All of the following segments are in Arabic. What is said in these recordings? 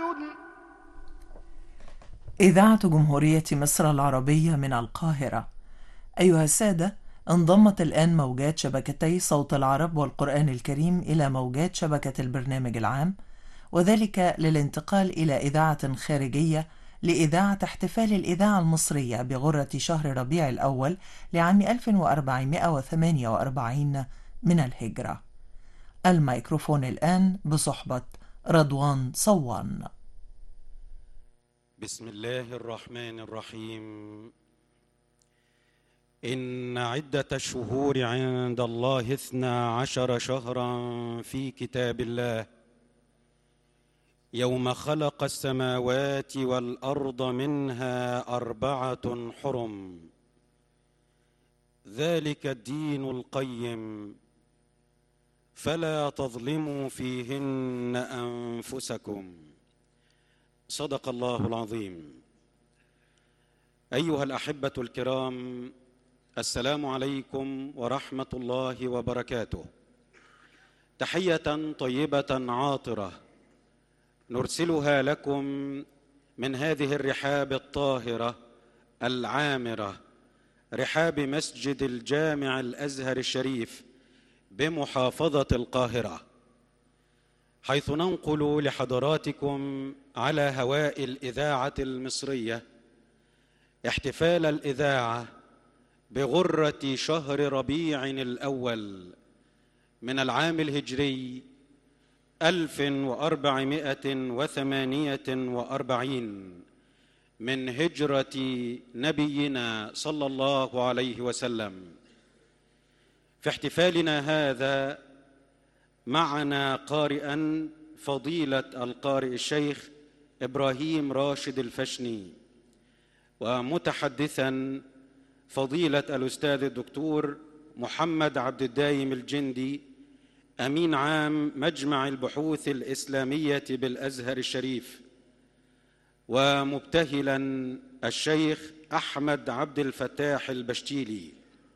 إذاعة جمهورية مصر العربية من القاهرة. أيها السادة، انضمت الآن موجات شبكتي صوت العرب والقرآن الكريم إلى موجات شبكة البرنامج العام، وذلك للانتقال إلى إذاعة خارجية لإذاعة احتفال الإذاعة المصرية بغرة شهر ربيع الأول لعام 1448 من الهجرة. الميكروفون الآن بصحبة رضوان صوان. بسم الله الرحمن الرحيم. إن عدة الشهور عند الله 12 شهرا في كتاب الله يوم خلق السماوات والأرض منها 4 حرم، ذلك الدين القيم، فلا تظلموا فيهن أنفسكم. صدق الله العظيم. أيها الأحبة الكرام، السلام عليكم ورحمة الله وبركاته. تحية طيبة عاطرة نرسلها لكم من هذه الرحاب الطاهرة العامرة، رحاب مسجد الجامع الأزهر الشريف بمحافظة القاهرة، حيث ننقل لحضراتكم على هواء الإذاعة المصرية احتفال الإذاعة بغرة شهر ربيع الأول من العام الهجري 1448 من هجرة نبينا صلى الله عليه وسلم. في احتفالنا هذا معنا قارئا فضيلة القارئ الشيخ إبراهيم راشد الفشني، ومتحدثا فضيلة الأستاذ الدكتور محمد عبد الدايم الجندي، أمين عام مجمع البحوث الإسلامية بالأزهر الشريف، ومبتهلا الشيخ أحمد عبد الفتاح البشتيلي.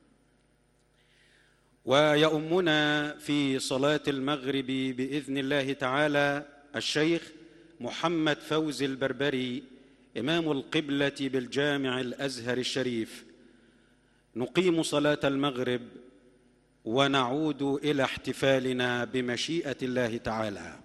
ويؤمنا في صلاة المغرب بإذن الله تعالى الشيخ محمد فوزي البربري، إمام القبلة بالجامع الأزهر الشريف. نقيم صلاة المغرب ونعود إلى احتفالنا بمشيئة الله تعالى.